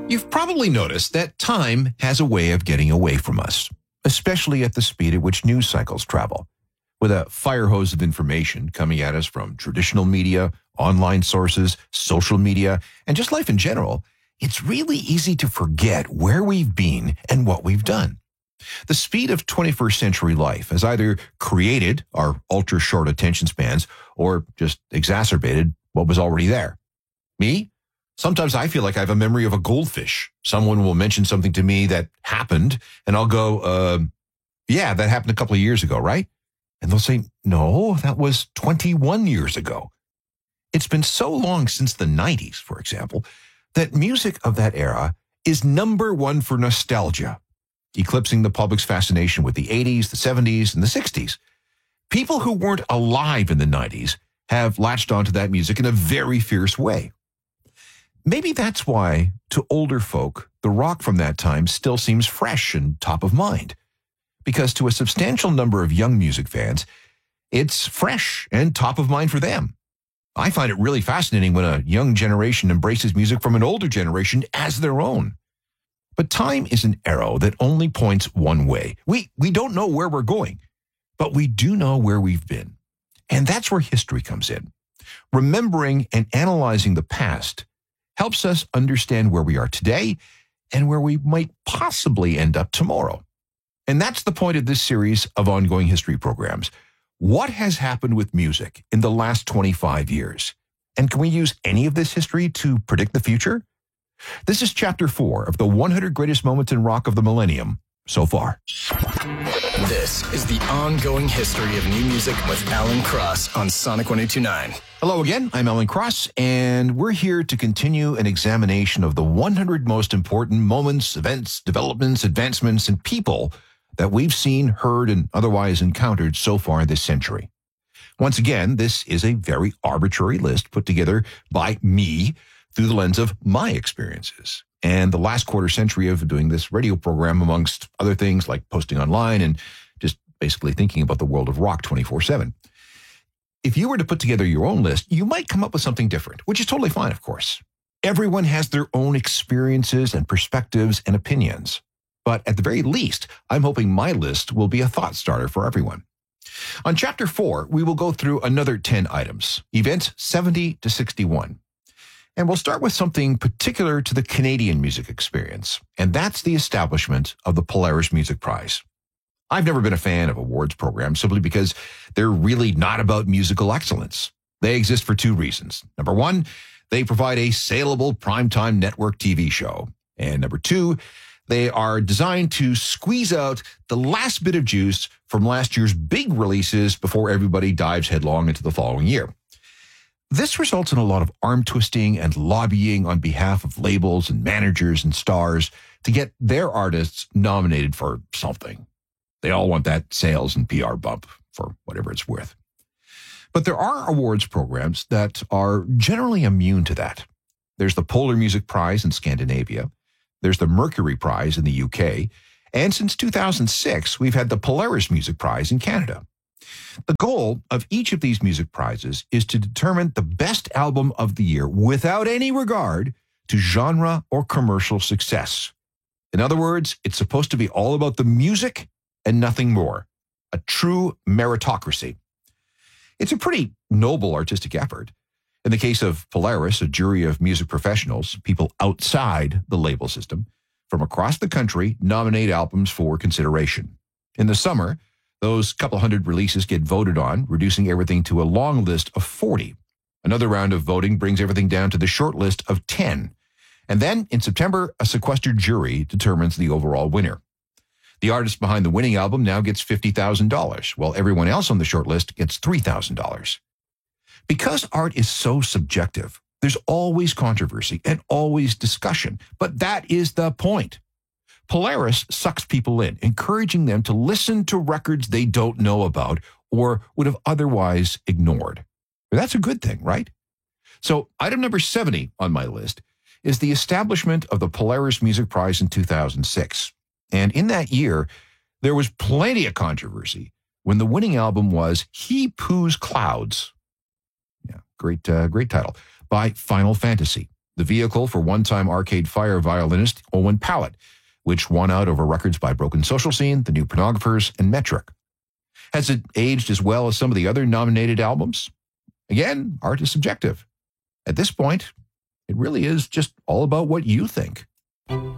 You've probably noticed that time has a way of getting away from us, especially at the speed at which news cycles travel. With a fire hose of information coming at us from traditional media, online sources, social media, and just life in general, it's really easy to forget where we've been and what we've done. The speed of 21st century life has either created our ultra-short attention spans or just exacerbated what was already there. Me? Sometimes I feel like I have a memory of a goldfish. Someone will mention something to me that happened, and I'll go, yeah, that happened a couple of years ago, right? And they'll say, no, that was 21 years ago. It's been so long since the 90s, for example, that music of that era is number one for nostalgia, eclipsing the public's fascination with the 80s, the 70s, and the 60s. People who weren't alive in the 90s have latched onto that music in a very fierce way. Maybe that's why, to older folk, the rock from that time still seems fresh and top of mind. Because to a substantial number of young music fans, it's fresh and top of mind for them. I find it really fascinating when a young generation embraces music from an older generation as their own. But time is an arrow that only points one way. We don't know where we're going, but we do know where we've been. And that's where history comes in. Remembering and analyzing the past helps us understand where we are today and where we might possibly end up tomorrow. And that's the point of this series of ongoing history programs. What has happened with music in the last 25 years? And can we use any of this history to predict the future? This is Chapter 4 of the 100 Greatest Moments in Rock of the Millennium so far. This is the ongoing history of new music with Alan Cross on Sonic 102.9. Hello again, I'm Alan Cross, and we're here to continue an examination of the 100 most important moments, events, developments, advancements, and people that we've seen, heard, and otherwise encountered so far this century. Once again, this is a very arbitrary list put together by me through the lens of my experiences and the last quarter century of doing this radio program, amongst other things like posting online and just basically thinking about the world of rock 24/7. If you were to put together your own list, you might come up with something different, which is totally fine, of course. Everyone has their own experiences and perspectives and opinions. But at the very least, I'm hoping my list will be a thought starter for everyone. On Chapter 4, we will go through another 10 items, events 70 to 61. And we'll start with something particular to the Canadian music experience, and that's the establishment of the Polaris Music Prize. I've never been a fan of awards programs simply because they're really not about musical excellence. They exist for two reasons. Number one, they provide a saleable primetime network TV show. And number two, they are designed to squeeze out the last bit of juice from last year's big releases before everybody dives headlong into the following year. This results in a lot of arm twisting and lobbying on behalf of labels and managers and stars to get their artists nominated for something. They all want that sales and PR bump for whatever it's worth. But there are awards programs that are generally immune to that. There's the Polar Music Prize in Scandinavia. There's the Mercury Prize in the UK. And since 2006, we've had the Polaris Music Prize in Canada. The goal of each of these music prizes is to determine the best album of the year without any regard to genre or commercial success. In other words, it's supposed to be all about the music and nothing more. A true meritocracy. It's a pretty noble artistic effort. In the case of Polaris, a jury of music professionals, people outside the label system, from across the country nominate albums for consideration. In the summer, those couple hundred releases get voted on, reducing everything to a long list of 40. Another round of voting brings everything down to the short list of 10. And then, in September, a sequestered jury determines the overall winner. The artist behind the winning album now gets $50,000, while everyone else on the short list gets $3,000. Because art is so subjective, there's always controversy and always discussion. But that is the point. Polaris sucks people in, encouraging them to listen to records they don't know about or would have otherwise ignored. That's a good thing, right? So item number 70 on my list is the establishment of the Polaris Music Prize in 2006. And in that year, there was plenty of controversy when the winning album was He Poos Clouds. Yeah, great title. By Final Fantasy. the vehicle for one-time Arcade Fire violinist Owen Pallett, which won out over records by Broken Social Scene, The New Pornographers, and Metric. Has it aged as well as some of the other nominated albums? Again, art is subjective. At this point, it really is just all about what you think.